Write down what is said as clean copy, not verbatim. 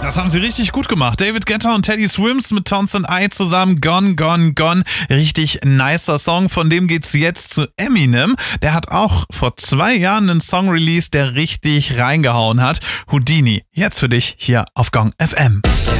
Das haben sie richtig gut gemacht. David Guetta und Teddy Swims mit Townsend I zusammen. Gone, Gone, Gone. Richtig nicer Song. Von dem geht's jetzt zu Eminem. Der hat auch vor 2 Jahren einen Song released, der richtig reingehauen hat. Houdini. Jetzt für dich hier auf Gong FM.